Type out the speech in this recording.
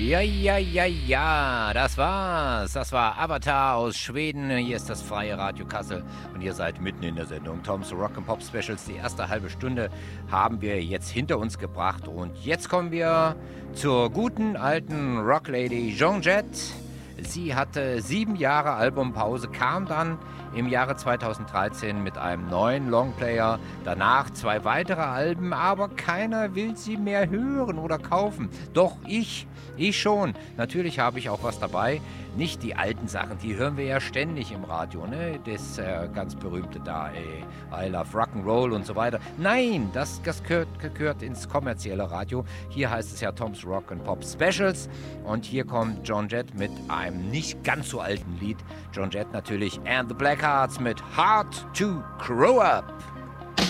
Ja, ja, ja, ja, das war's. Das war Avatar aus Schweden. Hier ist das freie Radio Kassel und ihr seid mitten in der Sendung Tom's Rock and Pop Specials. Die erste halbe Stunde haben wir jetzt hinter uns gebracht und jetzt kommen wir zur guten alten Rocklady Joan Jett. Sie hatte 7 Jahre Albumpause, kam dann im Jahre 2013 mit einem neuen Longplayer, danach 2 weitere Alben, aber keiner will sie mehr hören oder kaufen. Doch ich schon. Natürlich habe ich auch was dabei. Nicht die alten Sachen, die hören wir ja ständig im Radio, ne? Das ganz berühmte da, I Love Rock'n'Roll und so weiter. Nein, das gehört ins kommerzielle Radio. Hier heißt es ja Tom's Rock and Pop Specials und hier kommt Joan Jett mit einem nicht ganz so alten Lied. Joan Jett natürlich and the Blackhearts mit Hard to Grow Up.